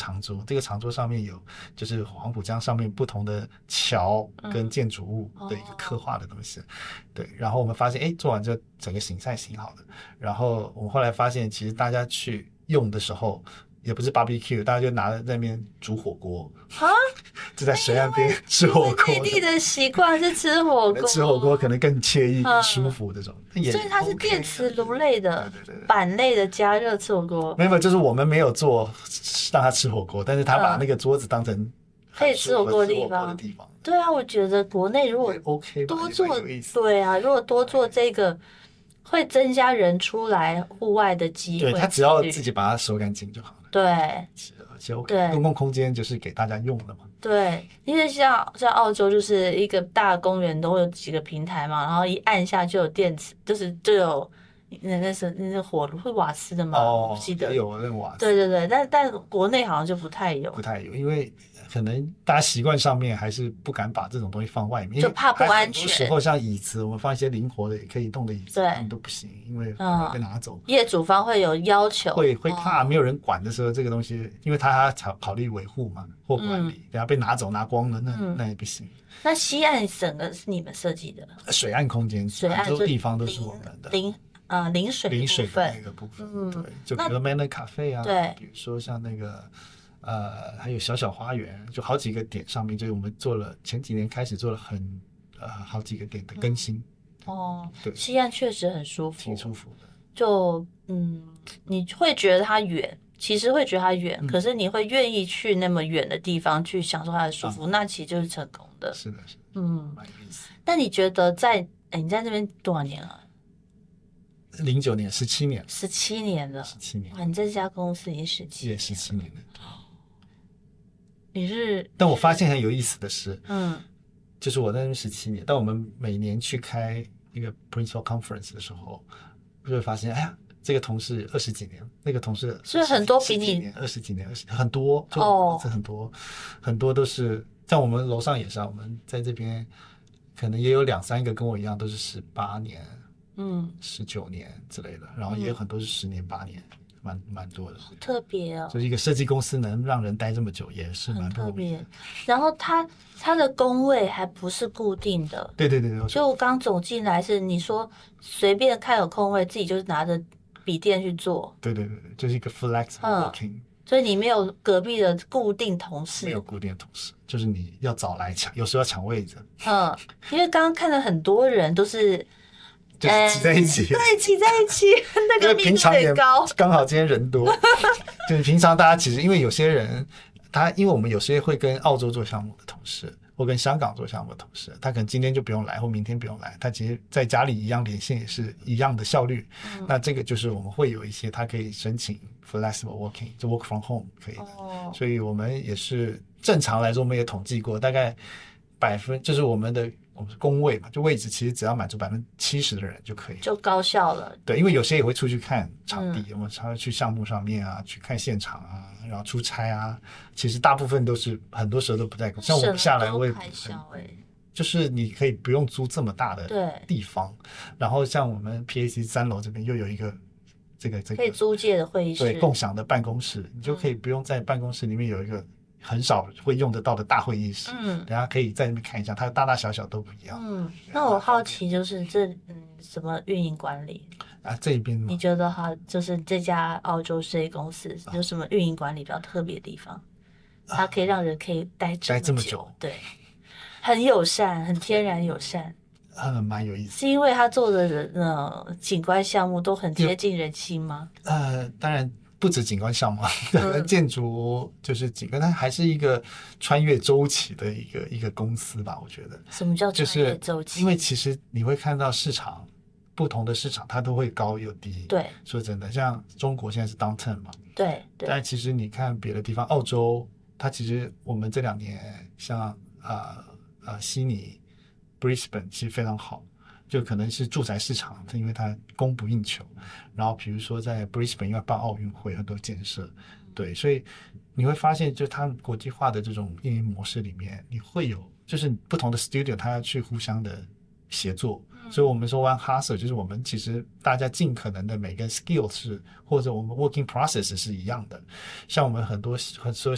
长桌，这个长桌上面有就是黄浦江上面不同的桥跟建筑物的一个刻画的东西。对，然后我们发现做完这整个形赛挺好的，然后我们后来发现其实大家去用的时候也不是 barbecue， 大家就拿在那边煮火锅啊， 就在水岸边吃火锅。 内地的习惯是吃火锅， 吃火锅可能更惬意、更舒服这种。 所以它是电磁炉类的、板类的加热吃火锅。 没有，就是我们没有做让他吃火锅，但是他把那个桌子当成可以吃火锅的地方。对啊，我觉得国内如果多做，对啊，如果多做这个，会增加人出来户外的机会。 对，他只要自己把它收干净就好了。 对， 其实 OK， 公共空间就是给大家用的嘛。 对，因为像澳洲就是一个大公园都会有几个平台嘛，然后一按下就有电池，就有那火炉会瓦斯的嘛，我记得有那瓦斯。 对对对，但国内好像就不太有， 因为可能大家习惯上面还是不敢把这种东西放外面， 就怕不安全。 很多时候像椅子，我们放一些灵活的也可以动的椅子，他们都不行，因为被拿走。 业主方会有要求， 会怕没有人管的时候，这个东西，因为他还要考虑维护嘛或管理，等下被拿走拿光了，那也不行。 那西岸整个是你们设计的？ 水岸空间，很多地方都是我们的。 临水的那个部分，对，就比如说 Manner Cafe 啊，对，比如说像那个还有小小花园，就好几个点上面，就是我们做了前几年开始做了好几个点的更新。 对，西岸确实很舒服， 挺舒服的。 就你会觉得它远，其实会觉得它远，可是你会愿意去那么远的地方去享受它的舒服，那其实就是成功的。 是的，蛮有意思。 但你觉得你在那边多少年了 ？09年，17年 ，17年了 ，17年。 哇，你在这家公司已经 17年了。 你是？ 但我发现很有意思的是，就是我在那边17年，但我们每年去开一个 principal conference 的时候，就会发现，哎呀，这个同事20几年，那个同事是很多比你 20几年，很多，就很多都是在我们楼上也是，我们在这边可能也有2-3个跟我一样都是18年。19年之类的，然后也有很多是10年、8年，蛮多的。 特别哦， 就是一个设计公司能让人待这么久，也是蛮特别。 然后它的工位还不是固定的， 对。 就我刚走进来是你说随便看有空位，自己就是拿着笔电去做。 对，就是一个 flexible working。 所以你没有隔壁的固定同事， 没有固定的同事，就是你要找来抢，有时候要抢位置。 因为刚刚看了很多人都是。 就是挤在一起， 对，挤在一起，那个密度也高。 刚好今天人多，就是平常大家其实因为有些人，因为我们有些会跟澳洲做项目的同事，或跟香港做项目的同事，他可能今天就不用来，或明天不用来，他其实在家里一样连线也是一样的效率。那这个就是我们会有一些他可以申请 flexible working， 就 work from home 可以的。所以我们也是正常来说，我们也统计过，大概就是我们工位嘛，就位置其实只要满足70%的人就可以， 就高效了。 对，因为有些也会出去看场地，我们常常去项目上面啊，去看现场啊，然后出差啊，其实大部分都是很多时候都不在。像我们下来我也就是你可以不用租这么大的地方，然后像我们 PAC 3楼这边又有一个这个可以租借的会议室， 对，共享的办公室，你就可以不用在办公室里面有一个很少会用得到的大会议室，等下可以在那边看一下，它大大小小都不一样。 那我好奇就是什么运营管理这一边你觉得就是这家澳洲设计公司有什么运营管理比较特别的地方？它可以让人可以待这么久，对，很友善，很天然友善， 蛮有意思。 是因为他做的景观项目都很接近人心吗？ 当然。不止景观项目，建筑就是景观，它还是一个穿越周期的一个公司吧，我觉得。 什么叫穿越周期？ 因为其实你会看到不同的市场，它都会高有低。 对， 说真的，像中国现在是 downturn 嘛， 对。 但其实你看别的地方，澳洲，它其实我们这2年像悉尼、Brisbane 其实非常好。就可能是住宅市场，因为它供不应求。然后比如说在 Brisbane 因为办奥运会很多建设，对，所以你会发现，就它国际化的这种运营模式里面，你会有就是不同的 studio 它要去互相的协作。所以我们说 One Hustle 就是我们其实大家尽可能的每个 skill 或者我们 working process 是一样的。像我们很多